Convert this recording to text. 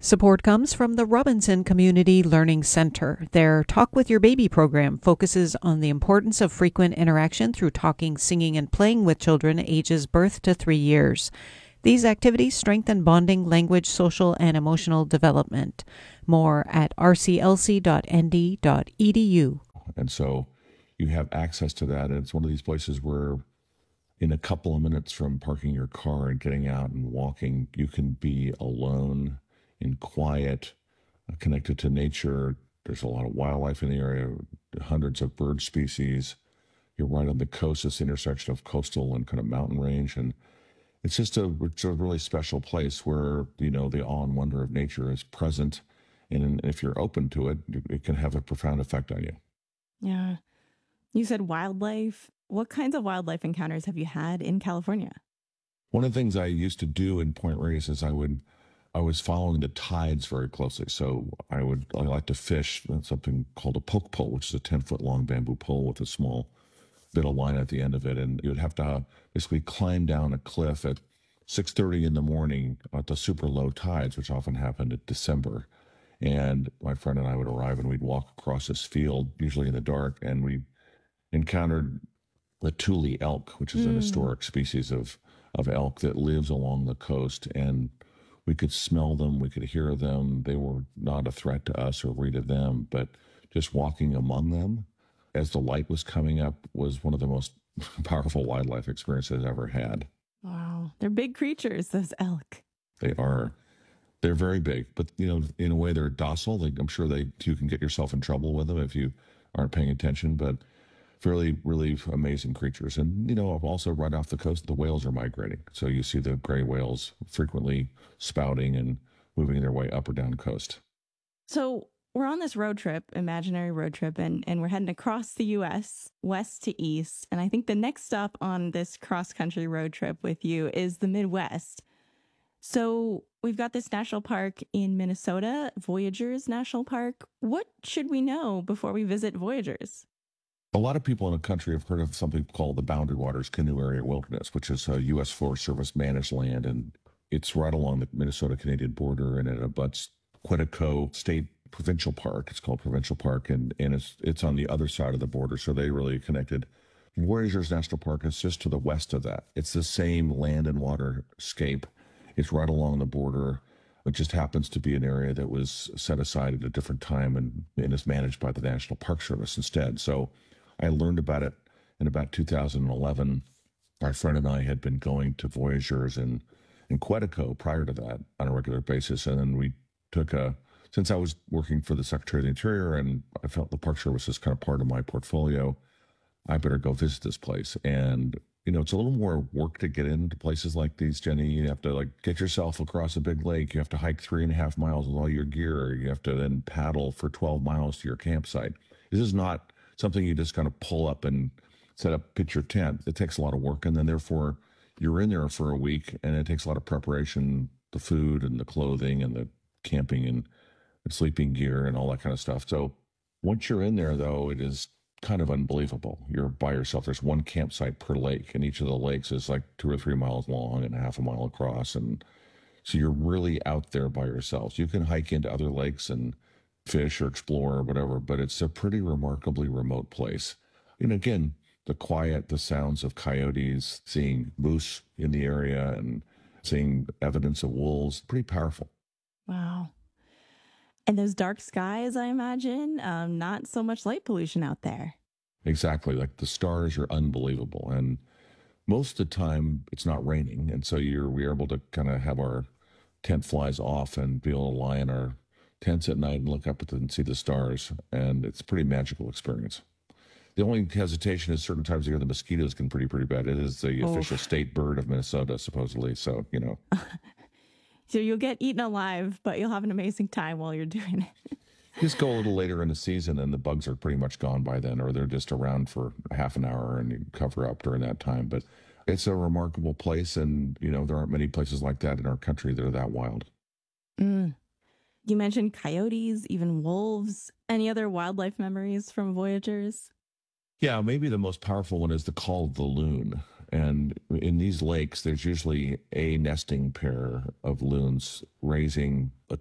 Support comes from the Robinson Community Learning Center. Their Talk with Your Baby program focuses on the importance of frequent interaction through talking, singing, and playing with children ages birth to 3 years. These activities strengthen bonding, language, social, and emotional development. More at rclc.nd.edu. And so you have access to that. And it's one of these places where in a couple of minutes from parking your car and getting out and walking, you can be alone in quiet, connected to nature. There's a lot of wildlife in the area, hundreds of bird species. You're right on the coast, this intersection of coastal and kind of mountain range. And it's a really special place where, the awe and wonder of nature is present. And if you're open to it, it can have a profound effect on you. Yeah. You said wildlife. What kinds of wildlife encounters have you had in California? One of the things I used to do in Point Reyes is I was following the tides very closely. So I like to fish something called a poke pole, which is a 10-foot long bamboo pole with a small bit of line at the end of it. And you would have to basically climb down a cliff at 6:30 in the morning at the super low tides, which often happened in December. And my friend and I would arrive and we'd walk across this field, usually in the dark, and we encountered the Thule elk, which is an historic species of elk that lives along the coast. And we could smell them, we could hear them. They were not a threat to us or we to them, but just walking among them as the light was coming up was one of the most powerful wildlife experiences I've ever had. Wow. They're big creatures, those elk. They are. They're very big, but in a way they're docile. I'm sure you can get yourself in trouble with them if you aren't paying attention, but fairly, really amazing creatures. And, also right off the coast, the whales are migrating. So you see the gray whales frequently spouting and moving their way up or down coast. So we're on this road trip, imaginary road trip, and we're heading across the U.S., west to east. And I think the next stop on this cross-country road trip with you is the Midwest. So we've got this national park in Minnesota, Voyageurs National Park. What should we know before we visit Voyageurs? A lot of people in the country have heard of something called the Boundary Waters Canoe Area Wilderness, which is a U.S. Forest Service managed land, and it's right along the Minnesota-Canadian border, and it abuts Quetico State Provincial Park. It's called Provincial Park, and it's on the other side of the border, so they really connected. Voyageurs National Park is just to the west of that. It's the same land and water scape. It's right along the border. It just happens to be an area that was set aside at a different time and is managed by the National Park Service instead. So I learned about it in about 2011. My friend and I had been going to Voyageurs in Quetico prior to that on a regular basis. And then we since I was working for the Secretary of the Interior and I felt the Park Service is kind of part of my portfolio, I better go visit this place. And it's a little more work to get into places like these, Jenny. You have to get yourself across a big lake. You have to hike 3.5 miles with all your gear. You have to then paddle for 12 miles to your campsite. This is not something you just kind of pull up and pitch your tent. It takes a lot of work. And then therefore you're in there for a week and it takes a lot of preparation, the food and the clothing and the camping and the sleeping gear and all that kind of stuff. So once you're in there though, it is kind of unbelievable. You're by yourself. There's one campsite per lake, and each of the lakes is 2 or 3 miles long and half a mile across. And so you're really out there by yourself. You can hike into other lakes and fish or explore or whatever, but it's a pretty remarkably remote place. And again, the quiet, the sounds of coyotes, seeing moose in the area and seeing evidence of wolves, pretty powerful. Wow. And those dark skies, I imagine, not so much light pollution out there. Exactly. The stars are unbelievable. And most of the time it's not raining. And so we're able to kind of have our tent flies off and be able to lie in our tents at night and look up and see the stars. And it's a pretty magical experience. The only hesitation is certain times of year the mosquitoes can be pretty bad. It is the official state bird of Minnesota, supposedly. So, So you'll get eaten alive, but you'll have an amazing time while you're doing it. Just go a little later in the season and the bugs are pretty much gone by then, or they're just around for half an hour and you cover up during that time. But it's a remarkable place. And, there aren't many places like that in our country that are that wild. You mentioned coyotes, even wolves. Any other wildlife memories from Voyageurs? Yeah, maybe the most powerful one is the call of the loon. And in these lakes, there's usually a nesting pair of loons raising a